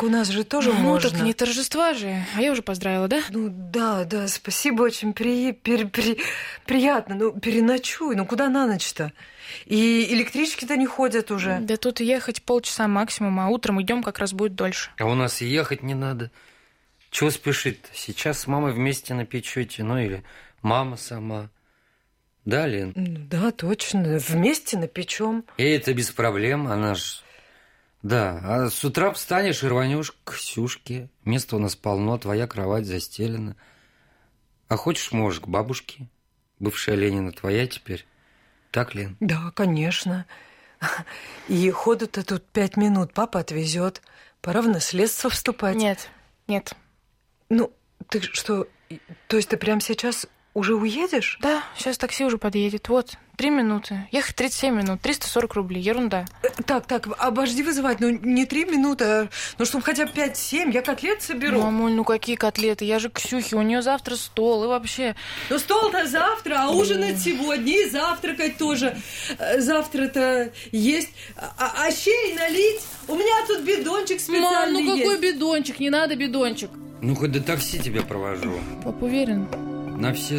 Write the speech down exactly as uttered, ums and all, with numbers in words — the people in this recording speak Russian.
Так у нас же тоже ну, можно. Ну, так не торжества же. А я уже поздравила, да? Ну, да, да, спасибо, очень при... При... При... приятно. Ну, переночуй. Ну, куда на ночь-то? И электрички-то не ходят уже. Да тут ехать полчаса максимум, а утром идем как раз будет дольше. А у нас и ехать не надо. Чего спешить-то? Сейчас с мамой вместе напечете, ну или мама сама. Да, Лен? Ну, да, точно. Вместе напечем. И это без проблем, она ж... Да, а с утра встанешь и рванешь к Ксюшке. Места у нас полно, твоя кровать застелена. А хочешь, можешь к бабушке. Бывшая Ленина твоя теперь. Так, Лен? Да, конечно. И ходу-то тут пять минут. Папа отвезет. Пора в наследство вступать. Нет, нет. Ну, ты что, то есть ты прямо сейчас уже уедешь? Да, сейчас такси уже подъедет. Вот, три минуты. Ехать тридцать семь минут, триста сорок рублей. Ерунда. Так, так, обожди вызывать. Ну, не три минуты, а, ну, чтобы хотя бы пять-семь. Я котлет соберу. Мамуль, ну какие котлеты? Я же к Ксюхе, у нее завтра стол и вообще... Ну, стол-то завтра, а ужинать сегодня и завтракать тоже. Завтра-то есть. А, а щей налить? У меня тут бидончик специальный. Мам, ну какой есть. бидончик? Не надо бидончик. Ну, хоть до такси тебя провожу. Пап уверен? На все